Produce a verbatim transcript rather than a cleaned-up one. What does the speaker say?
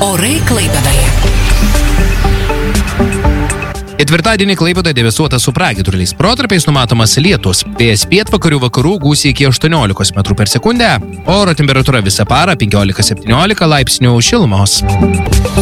Orai Klaipėdoje. Ketvirtadienį Klaipėdoje debesuota su pragiedruliais. Protarpiais numatomas lietus. Vėjas pietvakarių vakarų gūsiai iki aštuoniolikos metrų per sekundę. Oro temperatūra visą parą penkiolika septyniolika laipsnių šilumos.